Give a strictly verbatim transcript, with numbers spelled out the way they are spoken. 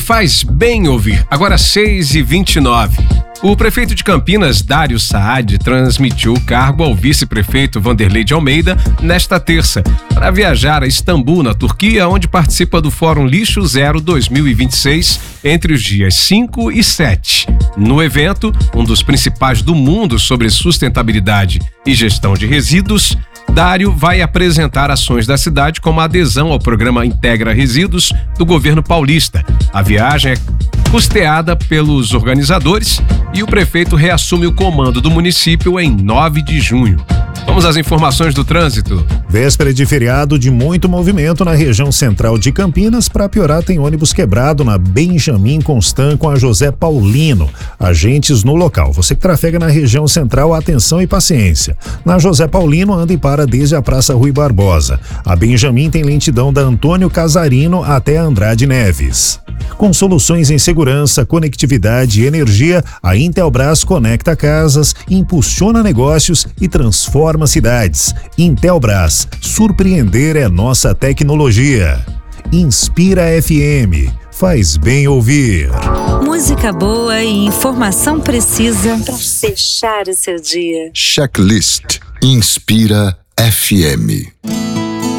faz bem ouvir. Agora seis e vinte e nove. O prefeito de Campinas, Dário Saad, transmitiu o cargo ao vice-prefeito Vanderlei de Almeida nesta terça, para viajar a Istambul, na Turquia, onde participa do Fórum Lixo Zero dois mil e vinte e seis, entre os dias cinco e sete. No evento, um dos principais do mundo sobre sustentabilidade e gestão de resíduos, Dário vai apresentar ações da cidade como a adesão ao programa Integra Resíduos do governo paulista. A viagem é custeada pelos organizadores e o prefeito reassume o comando do município em nove de junho. Vamos às informações do trânsito. Véspera de feriado de muito movimento na região central de Campinas. Para piorar, tem ônibus quebrado na Benjamin Constant com a José Paulino. Agentes no local. Você que trafega na região central, atenção e paciência. Na José Paulino, anda e para desde a Praça Rui Barbosa. A Benjamin tem lentidão da Antônio Casarino até Andrade Neves. Com soluções em segurança, conectividade e energia, a Intelbras conecta casas, impulsiona negócios e transforma cidades. Intelbras, surpreender é nossa tecnologia. Inspira F M, faz bem ouvir. Música boa e informação precisa para fechar o seu dia. Checklist Inspira F M.